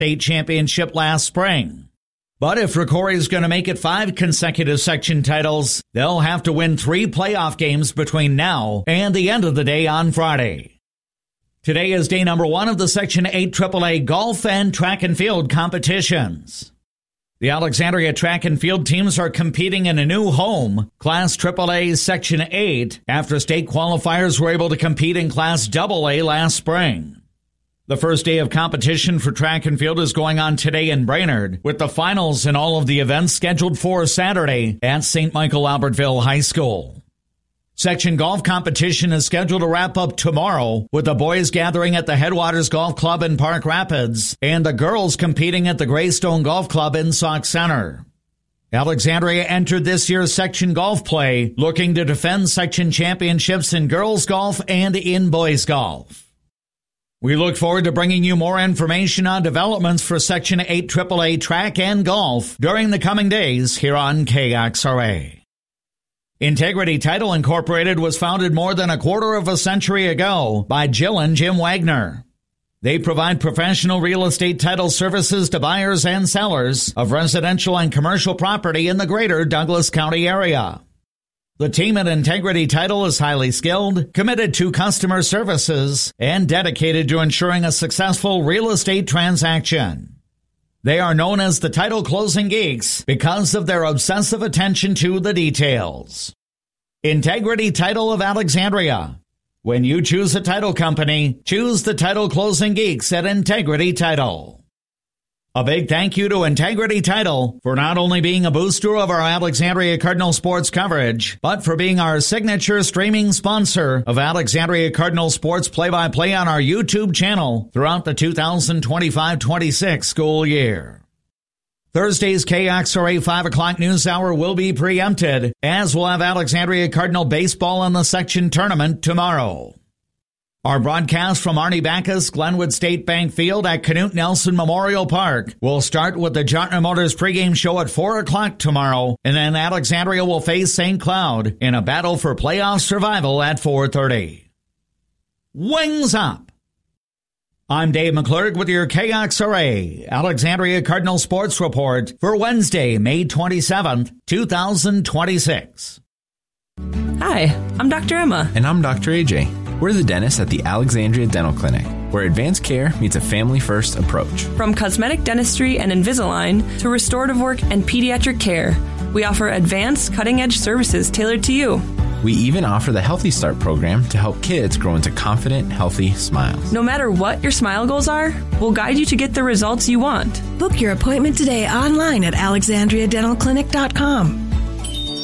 state championship last spring. But if Rocori is going to make it 5 consecutive section titles, they'll have to win 3 playoff games between now and the end of the day on Friday. Today is day number 1 of the Section 8 AAA golf and track and field competitions. The Alexandria track and field teams are competing in a new home, Class AAA Section 8, after state qualifiers were able to compete in Class AA last spring. The first day of competition for track and field is going on today in Brainerd, with the finals in all of the events scheduled for Saturday at St. Michael Albertville High School. Section golf competition is scheduled to wrap up tomorrow, with the boys gathering at the Headwaters Golf Club in Park Rapids and the girls competing at the Greystone Golf Club in Sauk Center. Alexandria entered this year's section golf play, looking to defend section championships in girls golf and in boys golf. We look forward to bringing you more information on developments for Section 8 AAA track and golf during the coming days here on KXRA. Integrity Title Incorporated was founded more than a quarter of a century ago by Jill and Jim Wagner. They provide professional real estate title services to buyers and sellers of residential and commercial property in the greater Douglas County area. The team at Integrity Title is highly skilled, committed to customer services, and dedicated to ensuring a successful real estate transaction. They are known as the Title Closing Geeks because of their obsessive attention to the details. Integrity Title of Alexandria. When you choose a title company, choose the Title Closing Geeks at Integrity Title. A big thank you to Integrity Title for not only being a booster of our Alexandria Cardinal sports coverage, but for being our signature streaming sponsor of Alexandria Cardinal sports play-by-play on our YouTube channel throughout the 2025-26 school year. Thursday's KXRA 5 o'clock news hour will be preempted, as we'll have Alexandria Cardinal baseball in the section tournament tomorrow. Our broadcast from Arnie Backus Glenwood State Bank Field at Canute Nelson Memorial Park will start with the Jartner Motors pregame show at 4 o'clock tomorrow, and then Alexandria will face St. Cloud in a battle for playoff survival at 4:30. Wings up! I'm Dave McClurg with your KXRA Alexandria Cardinal Sports Report for Wednesday, May 27th, 2026. Hi, I'm Dr. Emma. And I'm Dr. AJ. We're the dentists at the Alexandria Dental Clinic, where advanced care meets a family-first approach. From cosmetic dentistry and Invisalign to restorative work and pediatric care, we offer advanced, cutting-edge services tailored to you. We even offer the Healthy Start program to help kids grow into confident, healthy smiles. No matter what your smile goals are, we'll guide you to get the results you want. Book your appointment today online at alexandriadentalclinic.com.